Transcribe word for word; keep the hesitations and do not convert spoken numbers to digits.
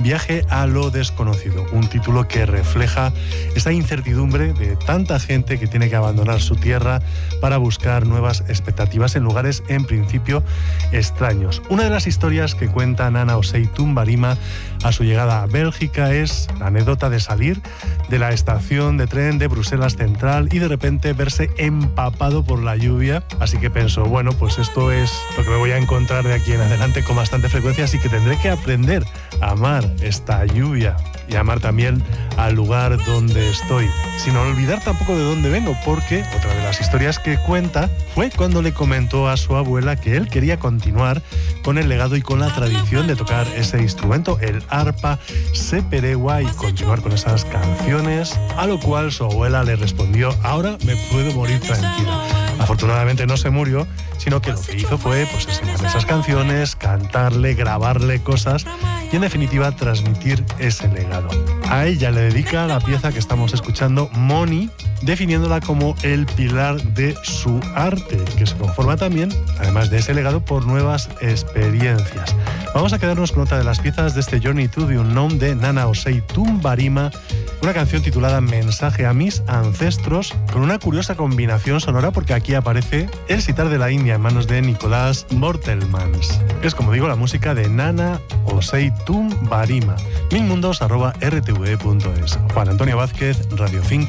Viaje a lo desconocido, un título que refleja esa incertidumbre de tanta gente que tiene que abandonar su tierra para buscar nuevas expectativas en lugares en principio extraños. Una de las historias que cuenta Nana Osei Tumbarima a su llegada a Bélgica es la anécdota de salir de la estación de tren de Bruselas Central y de repente verse empapado por la lluvia. Así que pensó, bueno, pues esto es lo que me voy a encontrar de aquí en adelante con bastante frecuencia, así que tendré que aprender a amar esta lluvia y amar también al lugar donde estoy, sin olvidar tampoco de dónde vengo, porque otra de las historias que cuenta fue cuando le comentó a su abuela que él quería continuar con el legado y con la tradición de tocar ese instrumento, el arpa seperewa, y continuar con esas canciones, a lo cual su abuela le respondió, ahora me puedo morir tranquila. Afortunadamente no se murió, sino que lo que hizo fue pues, enseñarle esas canciones, cantarle, grabarle cosas y en definitiva transmitir ese legado. A ella le dedica la pieza que estamos escuchando, Moni, definiéndola como el pilar de su arte, que se conforma también, además de ese legado, por nuevas experiencias. Vamos a quedarnos con otra de las piezas de este Journey to the Unknown de Nana Osei Tumbarima, una canción titulada Mensaje a mis ancestros, con una curiosa combinación sonora porque aquí aparece el sitar de la India en manos de Nicolás Bortelmans. Es, como digo, la música de Nana Osei Tumbarima. mil mundos arroba r t v punto es. Juan Antonio Vázquez, Radio cinco.